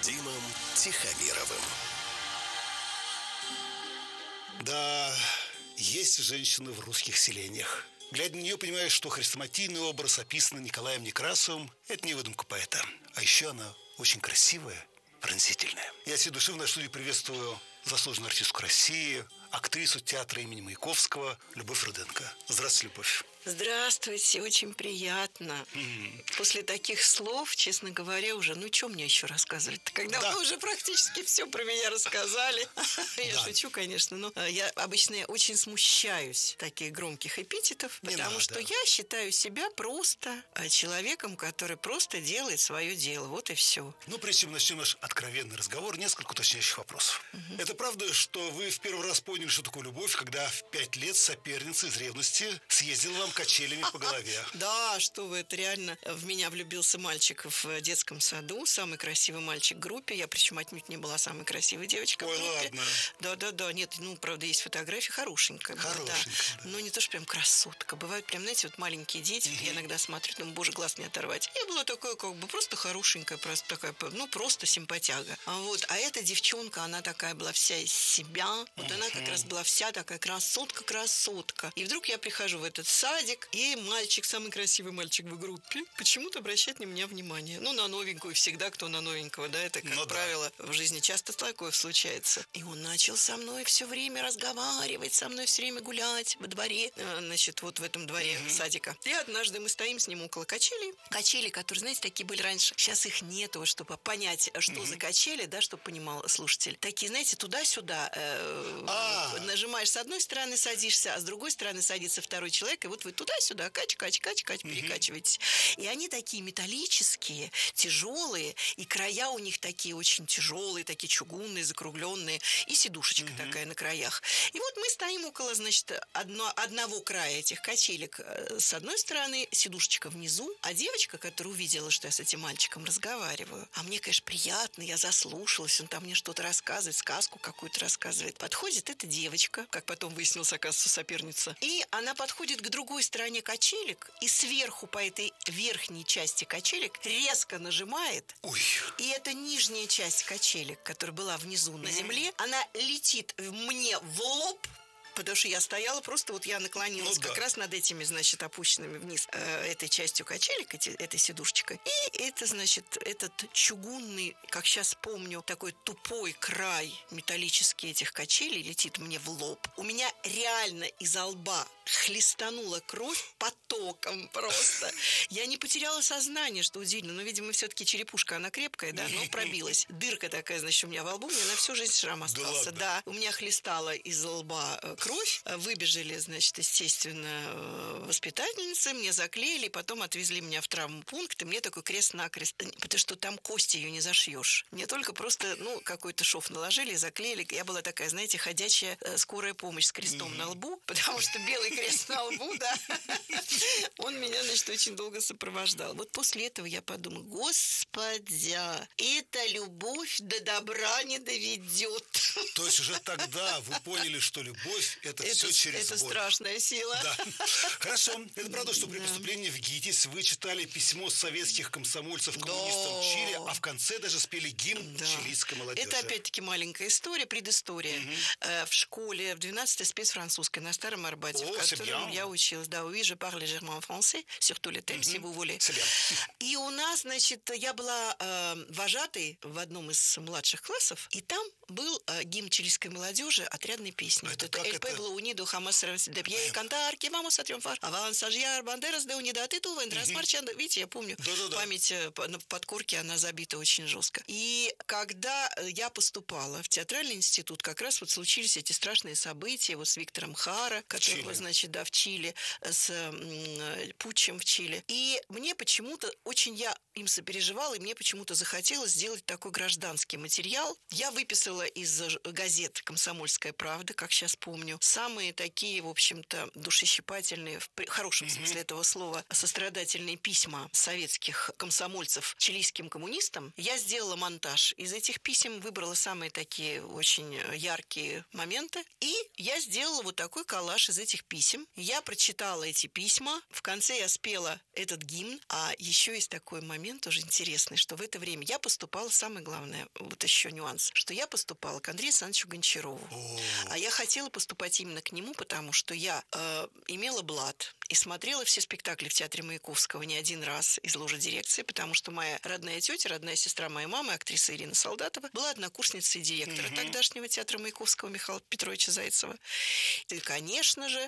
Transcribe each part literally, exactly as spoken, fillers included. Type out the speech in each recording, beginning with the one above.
Вадимом Тихомировым. Да, есть женщины в русских селениях. Глядя на нее, понимаешь, что хрестоматийный образ, описанный Николаем Некрасовым, это не выдумка поэта. А еще она очень красивая, пронзительная. Я всей души в нашей студии приветствую заслуженную артистку России, актрису театра имени Маяковского Любовь Руденко. Здравствуйте, Любовь. Здравствуйте, очень приятно. Mm. После таких слов, честно говоря, уже, ну, что мне еще рассказывать-то? Когда да. вы уже практически все про меня рассказали. Я шучу, конечно, но я обычно очень смущаюсь таких громких эпитетов, потому что я считаю себя просто человеком, который просто делает свое дело. Вот и все. Ну, прежде чем начнем наш откровенный разговор, несколько уточняющих вопросов. Mm-hmm. Это правда, что вы в первый раз поняли, что такое любовь, когда в пять лет соперница из ревности съездила вам качелями по голове? Да, что вы, это реально. В меня влюбился мальчик в детском саду, самый красивый мальчик в группе. Я, причем, отнюдь не была самой красивой девочкой Ой, в группе. Ладно. Да-да-да, нет, ну, правда, есть фотографии, хорошенькая. Хорошенькая, да. да. Но не то, что прям красотка. Бывают прям, знаете, вот маленькие дети, mm-hmm. я иногда смотрю, думаю, боже, глаз не оторвать. Я была такая, как бы, просто хорошенькая, просто такая, ну, просто симпатяга. А вот, а эта девчонка, она такая была вся из себя. Вот mm-hmm. она как раз была вся такая красотка-красотка. И вдруг я прихожу в этот садик, и мальчик, самый красивый мальчик в группе, почему-то обращает на меня внимание. Ну, на новенькую всегда, кто на новенького, да, это, как ну, правило, да. в жизни часто такое случается. И он начал со мной все время разговаривать, со мной все время гулять во дворе, значит, вот в этом дворе mm-hmm. садика. И однажды мы стоим с ним около качелей. Качели, которые, знаете, такие были раньше. Сейчас их нету, чтобы понять, что mm-hmm. за качели, да, чтобы понимал слушатель. Такие, знаете, туда-сюда э, а. нажимаешь с одной стороны, садишься, а с другой стороны садится второй человек, и вот вы туда-сюда кач, кач, кач, кач, mm-hmm. перекачиваетесь. И они такие металлические, тяжелые, и края у них такие очень тяжелые, такие чугунные, закругленные, и сидушечка mm-hmm. такая на краях. И вот мы стоим около, значит, одно, одного края этих качелек с одной стороны, сидушечка внизу, а девочка, которая увидела, что я с этим мальчиком разговариваю, а мне, конечно, приятно, я заслушалась, он там мне что-то рассказывает, сказку какую-то рассказывает. Подходит эта девочка, как потом выяснилось, оказывается, соперница, и она подходит к другой стороне качелек и сверху по этой верхней части качелек резко нажимает. Ой. И эта нижняя часть качелек, которая была внизу на земле, она летит мне в лоб. Потому что я стояла, просто вот я наклонилась ну, как да. раз над этими, значит, опущенными вниз э, этой частью качелек, эти, этой сидушечкой. И это, значит, этот чугунный, как сейчас помню, такой тупой край металлический этих качелей летит мне в лоб. У меня реально из-за лба хлестанула кровь потоком просто. Я не потеряла сознание, что удивительно. Но, видимо, все-таки черепушка, она крепкая, да, но пробилась. Дырка такая, значит, у меня во лбу, у меня на всю жизнь шрам остался. Да, да. У меня хлестала из лба кровь. Выбежали, значит, естественно, воспитательницы, мне заклеили, потом отвезли меня в травмпункт, и мне такой крест-накрест, потому что там кости ее не зашьешь. Мне только просто, ну, какой-то шов наложили, заклеили. Я была такая, знаете, ходячая скорая помощь с крестом mm-hmm. на лбу, потому что белый крест на лбу, да, он меня, значит, очень долго сопровождал. Вот после этого я подумала, господи, эта любовь до добра не доведет. То есть уже тогда вы поняли, что любовь это, это все через это боль. Страшная сила. Да. Хорошо. Это правда, что при да. поступлении в ГИТИС вы читали письмо советских комсомольцев коммунистам да. Чили, а в конце даже спели гимн да. чилийской молодежи. Это опять-таки маленькая история, предыстория. Угу. В школе в двенадцатой спецфранцузской на Старом Арбате, О, в котором я училась. Да, oui, je parle légèrement français, sur tous les thèmes, si vous voulez. И у нас, значит, я была э, вожатой в одном из младших классов, и там был э, гимн чилийской молодежи отрядной песни. Это вот это «El pueblo unido jamás de pie cantar, que vamos a triunfar, avanzar banderas de unidad y tú vendrás marchando». Видите, я помню, Да-да-да. память в подкорке, она забита очень жестко. И когда я поступала в театральный институт, как раз вот случились эти страшные события вот с Виктором Хара, которого, Чили. значит, да, в Чили, с м, путчем в Чили. И мне почему-то очень я им сопереживала, и мне почему-то захотелось сделать такой гражданский материал. Я выписала из газет «Комсомольская правда», как сейчас помню, помню самые такие, в общем-то, душещипательные, в хорошем mm-hmm. смысле этого слова, сострадательные письма советских комсомольцев чилийским коммунистам. Я сделала монтаж из этих писем, выбрала самые такие очень яркие моменты, и я сделала вот такой коллаж из этих писем. Я прочитала эти письма, в конце я спела этот гимн, а еще есть такой момент уже интересный, что в это время я поступала, самое главное, вот еще нюанс, что я поступала к Андрею Александровичу Гончарову. Oh. А я хотела поступать именно к нему, потому что я э, имела блат и смотрела все спектакли в Театре Маяковского не один раз из ложи дирекции, потому что моя родная тетя, родная сестра моей мамы, актриса Ирина Солдатова, была однокурсницей директора mm-hmm. тогдашнего Театра Маяковского Михаила Петровича Зайцева. И, конечно же,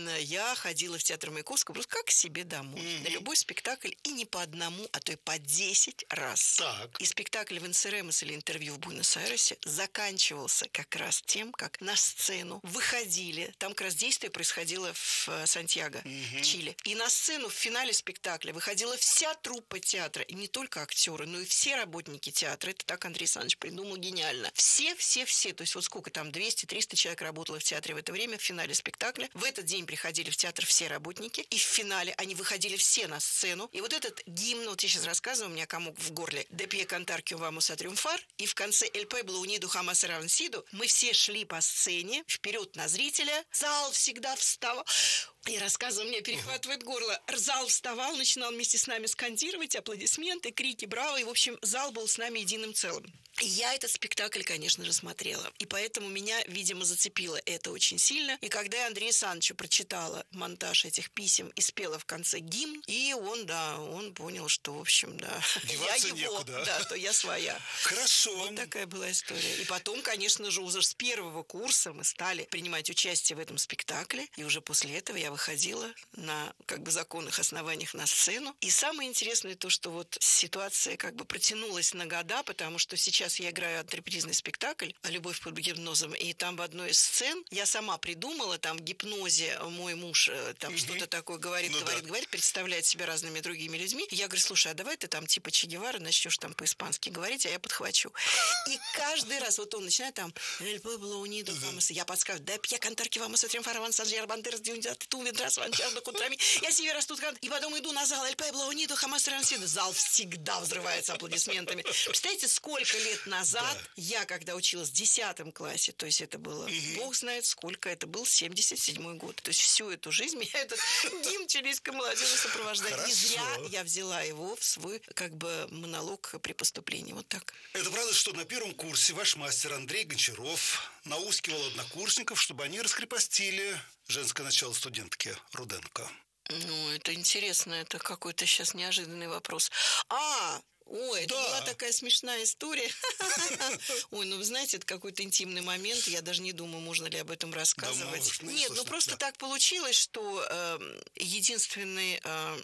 я ходила в Театр Маяковского просто как к себе домой. Mm-hmm. На любой спектакль, и не по одному, а то и по десять раз. Так. И спектакль в НСРМС или интервью в Буэнос-Айресе заканчивался как раз тем, как на сцену выходили. Там как раз действие происходило в Сантьяго, mm-hmm. Чили. И на сцену в финале спектакля выходила вся труппа театра. И не только актеры, но и все работники театра. Это так Андрей Александрович придумал гениально. Все, все, все. То есть вот сколько там, двести-триста человек работало в театре в это время, в финале спектакля. В этот день приходили в театр все работники. И в финале они выходили все на сцену. И вот этот гимн, вот я сейчас рассказываю, у меня комок в горле. «De pie cantar que vamos a triunfar». И в конце «El pueblo unido jamás será vencido». Мы все шли по сцене, вперед на зрителя. Зал всегда вставал. И рассказывал, мне перехватывает горло. Зал вставал, начинал вместе с нами скандировать, аплодисменты, крики, браво. И, в общем, зал был с нами единым целым. И я этот спектакль, конечно же, смотрела. И поэтому меня, видимо, зацепило это очень сильно. И когда я Андрею Александровичу прочитала монтаж этих писем и спела в конце гимн, и он, да, он понял, что, в общем, да, деваться я его, некуда. Да, то я своя. Хорошо. Вот такая была история. И потом, конечно же, уже с первого курса мы стали принимать участие в этом спектакле. И уже после этого я выходила на, как бы, законных основаниях на сцену. И самое интересное то, что вот ситуация как бы протянулась на года, потому что сейчас я играю антрепризный спектакль «Любовь под гипнозом», и там в одной из сцен я сама придумала, там в гипнозе мой муж там угу. что-то такое говорит, ну, говорит, да. говорит, представляет себя разными другими людьми. Я говорю, слушай, а давай ты там типа Че Гевара начнешь там по-испански говорить, а я подхвачу. И каждый раз вот он начинает там «El pueblo unido vamos», я подсказываю, «Да пья кантарки vamos a triunfar, avanzar, bandeiras de unidad, tú vendrás avanzando contra mí». Я себе растут, и потом иду на зал «El pueblo unido jamás será vencido». Зал всегда взрывается аплодисментами. Представляете, сколько лет назад да. я, когда училась в десятом классе, то есть это было, угу. бог знает сколько, это был семьдесят седьмой год. То есть всю эту жизнь меня этот гимн чилийской молодежи сопровождает. Хорошо. Не зря я взяла его в свой, как бы, монолог при поступлении. Вот так. Это правда, что на первом курсе ваш мастер Андрей Гончаров наускивал однокурсников, чтобы они раскрепостили женское начало студентки Руденко? Ну, это интересно, это какой-то сейчас неожиданный вопрос. А, ой, это да. была такая смешная история. Ой, ну вы знаете, это какой-то интимный момент. Я даже не думаю, можно ли об этом рассказывать. Да, может, Нет, ну просто да. так получилось, что э, единственной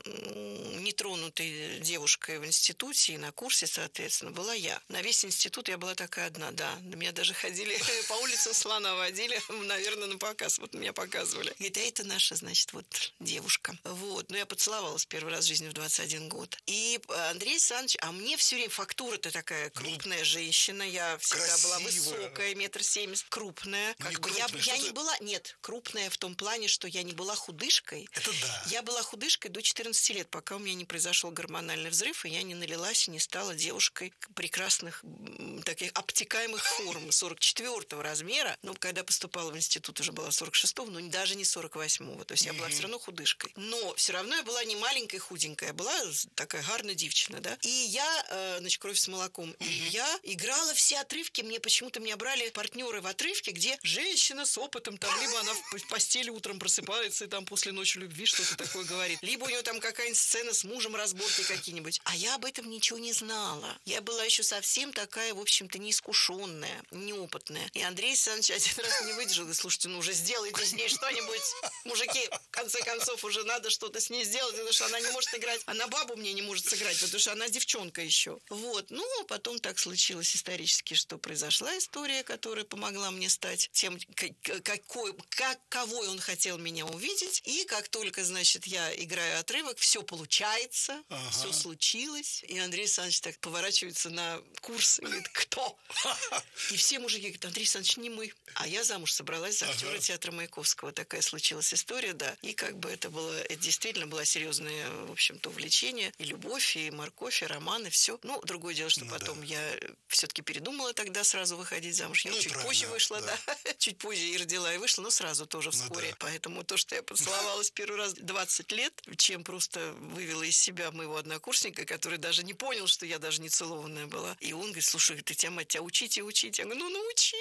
э, нетронутой девушкой в институте и на курсе, соответственно, была я. На весь институт я была такая одна, да. На меня даже ходили по улицам, слона водили, наверное, на показ. Вот меня показывали. Говорит, а это наша, значит, вот девушка. Вот. Но я поцеловалась первый раз в жизни в двадцать один год. И Андрей Александрович, а мне все время фактура-то такая крупная женщина. Я всегда красивая. Была высокая, метр семьдесят, крупная. Ну, как бы крупная, я, я не была, нет, крупная в том плане, что я не была худышкой. Это да. Я была худышкой до четырнадцати лет, пока у меня не произошел гормональный взрыв, и я не налилась и не стала девушкой прекрасных таких обтекаемых форм сорок четвёртого размера. Ну, когда поступала в институт, уже была сорок шестого, но даже не сорок восьмого. То есть я была mm-hmm. все равно худышкой. Но все равно я была не маленькая, худенькая, я была такая гарная девчина, да. И я, э, значит, «Кровь с молоком», mm-hmm. и я играла все отрывки, мне почему-то меня брали партнеры в отрывке, где женщина с опытом, там, либо она в постели утром просыпается и там после ночи любви что-то такое говорит, либо у нее там какая-нибудь сцена с мужем, разборки какие-нибудь. А я об этом ничего не знала. Я была еще совсем такая, в общем-то, неискушенная, неопытная. И Андрей Александрович один раз не выдержал и, слушайте, ну уже сделайте с ней что-нибудь. Мужики, в конце концов, уже надо что-то с ней сделать, потому что она не может играть. Она бабу мне не может сыграть, потому что она девчонка еще. Вот. Вот. Ну, а потом так случилось исторически, что произошла история, которая помогла мне стать тем, какой, каковой он хотел меня увидеть. И как только, значит, я играю отрывок, все получается, ага. все случилось. И Андрей Александрович так поворачивается на курс и говорит: кто? И все мужики говорят: Андрей Александрович, не мы. А я замуж собралась за актера ага. театра Маяковского. Такая случилась история, да. И как бы это было, это действительно было серьезное, в общем-то, увлечение. И любовь, и морковь, и роман, и все. Ну, другое дело, что ну, потом да. я все-таки передумала тогда сразу выходить замуж. Я ну, чуть позже вышла, да. да. Чуть позже и родила, и вышла, но сразу тоже вскоре. Ну, да. Поэтому то, что я поцеловалась первый раз двадцать лет, чем просто вывела из себя моего однокурсника, который даже не понял, что я даже не целованная была. И он говорит: слушай, ты тебя, мать, тебя учите, учите. Я говорю: ну, научи.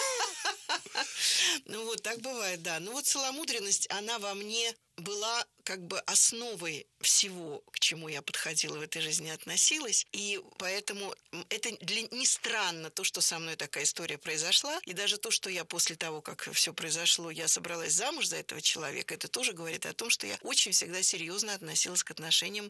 Ну, вот так бывает, да. Ну, вот целомудренность, она во мне была как бы основой всего, к чему я подходила в этой жизни, относилась. И поэтому это для, не странно, то, что со мной такая история произошла. И даже то, что я после того, как все произошло, я собралась замуж за этого человека, это тоже говорит о том, что я очень всегда серьезно относилась к отношениям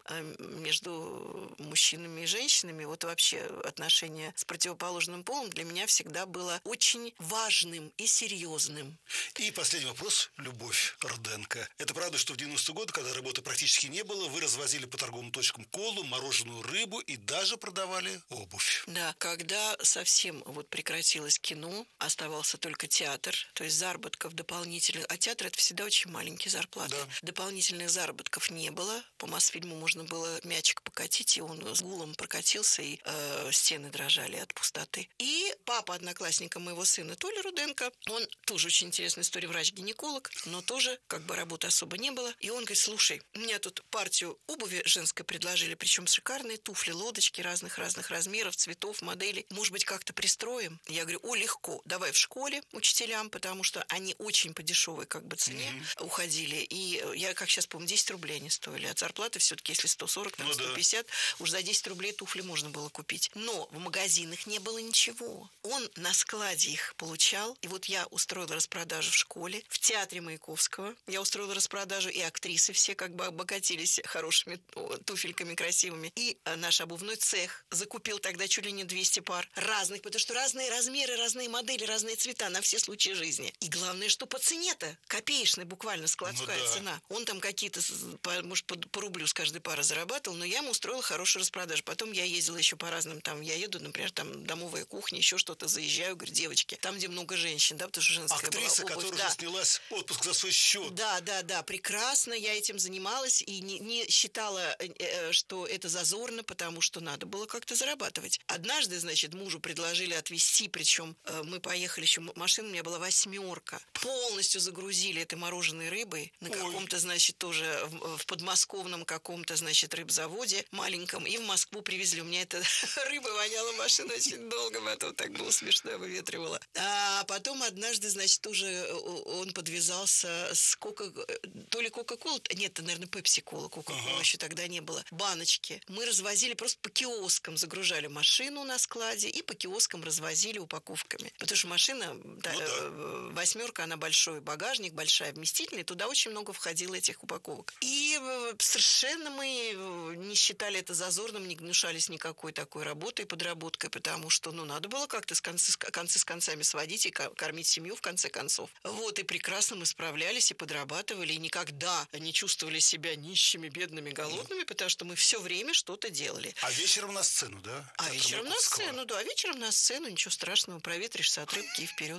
между мужчинами и женщинами. Вот вообще отношения с противоположным полом для меня всегда было очень важным и серьезным. И последний вопрос. Любовь Руденко. Это правда, что в девяностые годы, когда работы практически не было, вы развозили по торговым точкам колу, мороженую, рыбу и даже продавали обувь. Да, когда совсем вот прекратилось кино, оставался только театр, то есть заработков дополнительных, а театр — это всегда очень маленькие зарплаты. Да. Дополнительных заработков не было. По Мосфильму можно было мячик покатить, и он с гулом прокатился, и э, стены дрожали от пустоты. И папа одноклассника моего сына, Толя Руденко, он тоже очень интересная история, врач-гинеколог, но тоже как бы работы особо не было. И он говорит: слушай, у меня тут партию обуви женской предложили, причем шикарные туфли, лодочки разных-разных размеров, цветов, моделей. Может быть, как-то пристроим? Я говорю: о, легко. Давай в школе учителям, потому что они очень по дешевой как бы цене mm-hmm. уходили. И я, как сейчас помню, десять рублей они стоили. От зарплаты все-таки, если сто сорок, там, ну, сто пятьдесят, да. уж за десять рублей туфли можно было купить. Но в магазинах не было ничего. Он на складе их получал. И вот я устроила распродажу в школе, в театре Маяковского. Я устроила распродажу, и актрисы все как бы обогатились хорошими туфельками красивыми. И наш обувной цех закупил тогда чуть ли не двести пар разных, потому что разные размеры, разные модели, разные цвета на все случаи жизни. И главное, что по цене-то копеечная буквально складская ну, да. цена. Он там какие-то, может, по, по рублю с каждой пары зарабатывал, но я ему устроила хорошую распродажу. Потом я ездила еще по разным, там, я еду, например, там, домовая кухня, еще что-то, заезжаю, говорю: девочки, там, где много женщин, да, потому что женская актриса, была обувь. Которая да. уже снялась отпуск за свой счет. Да, да, да, прекрасно, я этим занималась и не, не считала, что это зазорно, потому что надо было как-то зарабатывать. Однажды, значит, мужу предложили отвезти, причем мы поехали, еще машина у меня была восьмерка, полностью загрузили этой мороженой рыбой на каком-то, значит, тоже в, в подмосковном каком-то, значит, рыбзаводе маленьком, и в Москву привезли. У меня эта рыба воняла, машина очень долго, потом так было смешно, я выветривала. А потом однажды, значит, тоже он подвязался с кока... то ли кока-кола, нет, это, наверное, пепси-кола, кока-кола ага. еще тогда не было, баночки. Мы развозили просто по киоскам, загружали машину на складе и по киоскам развозили упаковками. Потому что машина, да, ну, да. восьмерка, она большой багажник, большая, вместительная, туда очень много входило этих упаковок. И совершенно мы не считали это зазорным, не гнушались никакой такой работой, подработкой, потому что, ну, надо было как-то с концы, концы с концами сводить и кормить семью в конце концов. Вот, и прекрасно мы справлялись и подрабатывали, и никогда не чувствовали себя нищими, бедными, голодными, потому что мы все время что-то делали. А вечером на сцену, да? А вечером на сцену, да. А вечером на сцену, ничего страшного, проветришься от рыбки и вперед.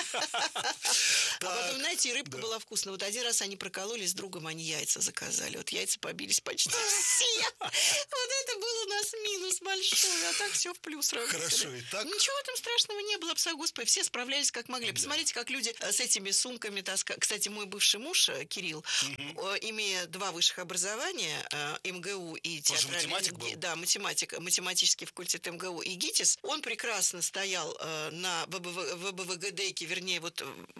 А потом, знаете, рыбка была вкусная. Вот один раз они прокололись с другом, они яйца заказали. Вот яйца побились почти все. Вот это был у нас минус большой, а так все в плюс работали. Хорошо, и так? Ничего в этом страшного не было, пса Господи, все справлялись как могли. Посмотрите, как люди с этими сумками таскают. Кстати, мой бывший муж, Кирилл, угу. имея два высших образования, МГУ и театральный... математик был? Да, математик, математический факультет МГУ и ГИТИС, он прекрасно стоял на ВБВГДейке, вернее, вот на, там,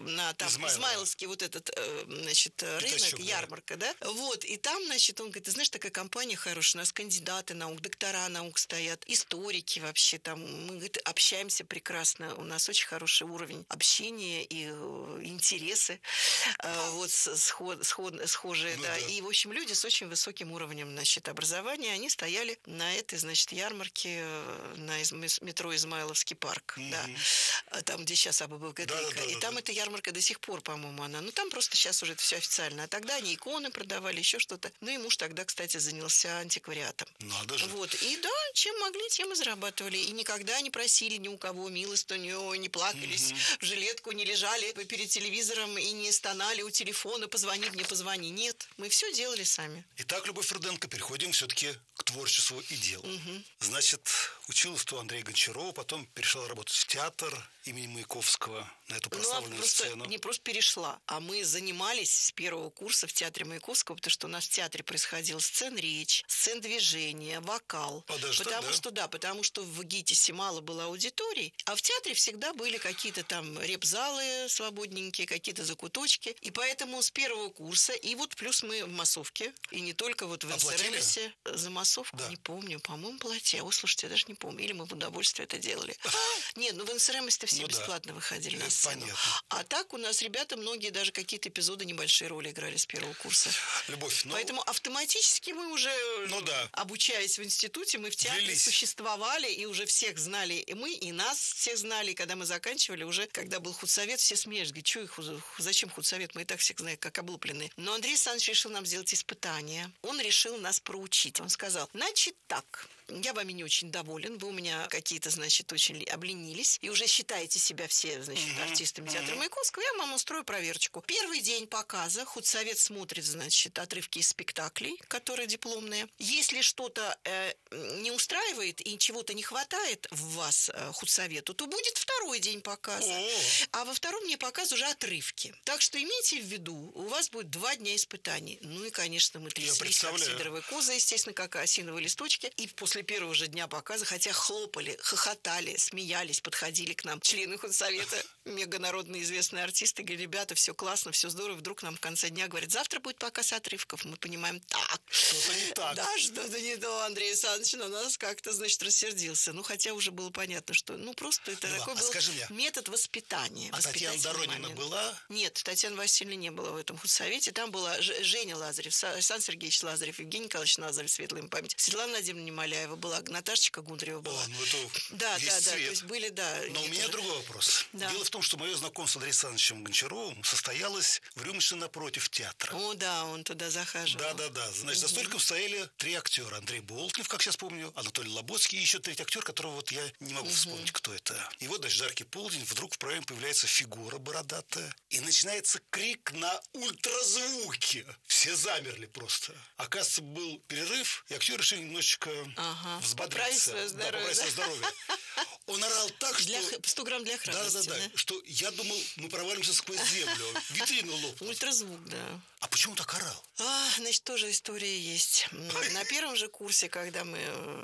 там, Измайлово. Измайловский вот этот, э, значит, рынок, Пятачок, ярмарка, да. Вот, и там, значит, он говорит, ты знаешь, такая компания хорошая, у нас кандидаты наук, доктора наук стоят, историки вообще там, мы, говорит, общаемся прекрасно, у нас очень хороший уровень общения и э, интересы, э, вот, сход, сход, схожие, ну, да. да. И, в общем, люди с очень высоким уровнем, значит, образования, они стояли на этой, значит, ярмарке э, на из, метро Измайловский парк, mm-hmm. да, там, где сейчас АББ-ГТК. Да, да, да, и там да. эта ярмарка до сих пор, по-моему, она. Ну, там просто сейчас уже это все официально. А тогда они иконы продавали, еще что-то. Ну, и муж тогда, кстати, занялся антиквариатом. Надо же. Вот. И да, чем могли, тем и зарабатывали. И никогда не просили ни у кого милостыню, не плакались mm-hmm. в жилетку, не лежали перед телевизором и не стонали у телефона, позвони мне, позвони. Нет, мы все делали сами. Итак, Любовь Руденко, переходим все-таки к творчеству и делу. Угу. Значит, училась у Андрея Гончарова, потом перешла работать в театр имени Маяковского, на эту прославленную ну, а просто, сцену. Не просто перешла, а мы занимались с первого курса в театре Маяковского, потому что у нас в театре происходил сцен-речь, сцен-движение, вокал. А, даже потому так, да? что, да, потому что в ГИТИСе мало было аудиторий, а в театре всегда были какие-то там реп-залы свободненькие, какие-то закуточки. И поэтому с первого курса, и вот плюс мы в массовке, и не только вот в СРМСе за массовку, да. не помню, по-моему, платили. Ой, слушайте, я даже не помню, или мы в удовольствие это делали. Нет, ну в НСРМС-то все ну, бесплатно да. выходили на сцену. Понятно. А так у нас ребята, многие даже какие-то эпизоды, небольшие роли играли с первого курса. Любовь, ну... Поэтому автоматически мы уже, ну, да. обучаясь в институте, мы в театре Влились. существовали, и уже всех знали, и мы, и нас всех знали. И когда мы заканчивали, уже, когда был худсовет, все смеялись, говорят, что их, зачем худсовет, мы и так всех знаем, как облупленные. Но Андрей Александрович решил нам сделать испытание. Он решил нас проучить. Он сказал, значит так, я вами не очень доволен, вы у меня какие-то, значит, очень обленились, и уже считаете себя все, значит, mm-hmm. артистами театра mm-hmm. Маяковского, я вам устрою проверочку. Первый день показа худсовет смотрит, значит, отрывки из спектаклей, которые дипломные. Если что-то э, не устраивает и чего-то не хватает в вас э, худсовету, то будет второй день показа. Oh. А во втором дне показа уже отрывки. Так что имейте в виду, у вас будет два дня испытаний. Ну и, конечно, мы тряслись, как сидоровые козы, естественно, как осиновые листочки. И после первого же дня показа, хотя хлопали, хохотали, смеялись, подходили к нам члены худсовета, меганародные известные артисты, говорили, ребята, все классно, все здорово. Вдруг нам в конце дня говорят, завтра будет показ отрывков. Мы понимаем, так. Что-то не так. Да, что-то не то. Андрей Александрович на нас как-то, значит, рассердился. Ну, хотя уже было понятно, что, ну, просто это ну, такой а был мне, метод воспитания. А Татьяна Доронина была? Нет, Татьяна Васильевна не была в этом худсовете. Там была Ж- Женя Лазарев, Александр Сергеевич Лазарев, Евгений Николаевич Лазарев, светлая им память. Светлана Владимировна Немоляева была, Наташечка Гундрева была. О, ну это да, весь да, цвет. да, то есть были, да. Но у меня же... другой вопрос. Да. Дело в том, что мое знакомство с Андреем Александровичем Гончаровым состоялось в рюмочной напротив театра. О, да, он туда захаживал. Да, да, да. Значит, угу. за столиком стояли три актера. Андрей Болтнев, как сейчас помню, Анатолий Лоботский и еще третий актер, которого вот я не могу угу. вспомнить, кто это. И вот, значит, жаркий полдень, вдруг в проеме появляется фигура бородатая, и начинается крик на ультразвуке. Все замерли просто. Оказывается, был перерыв, и актеры решили немножечко ага. взбодриться. Поправить свое здоровье. Да, поправить свое здоровье. Он орал так, для, что... сто грамм для храбрости, да, да, да, да. Что я думал, мы провалимся сквозь землю. Витрину лопнут. Ультразвук, да. А почему так орал? А, значит, тоже история есть. На первом же курсе, когда мы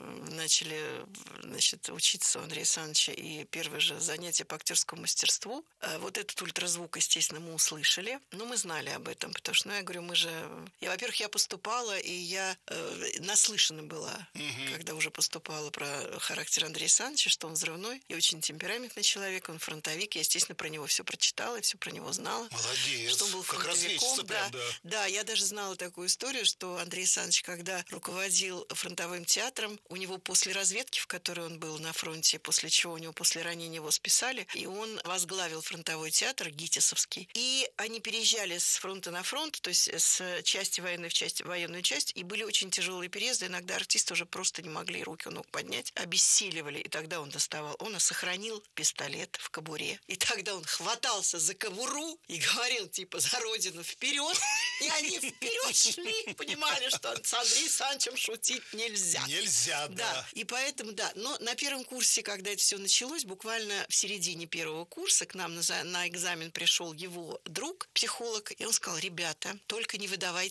начали, значит, учиться у Андрея Александровича, и первое же занятие по актерскому мастерству, вот этот ультразвук, естественно, мы услышали. Но мы знали об этом, потому что, ну, я говорю, мы же... Я, во-первых, я поступала, и я э, наслышана была, угу. когда уже поступала, про характер Андрея Александровича, что он взрывной и очень темпераментный человек, он фронтовик. Я, естественно, про него все прочитала, и все про него знала. Молодец. Что он был как фронтовиком. Да, прям, да. да, я даже знала такую историю, что Андрей Александрович, когда руководил фронтовым театром, у него после разведки, в которой он был на фронте, после чего у него после ранения его списали, и он возглавил фронтовой театр ГИТИСовский. И они переезжали с фронта на фронт, то есть с части военной в часть, военную часть, и были очень тяжелые переезды. Иногда артисты уже просто не могли руки у ног поднять, обессиливали, и тогда он доставал. Он сохранил пистолет в кобуре. И тогда он хватался за кобуру и говорил, типа, за родину вперед. И они вперед шли, понимали, что с Андреем Александровичем шутить нельзя. Нельзя, да. Да. И поэтому, да. Но на первом курсе, когда это все началось, буквально в середине первого курса к нам на, на экзамен пришел его друг, психолог, и он сказал, ребята, только не выдавайте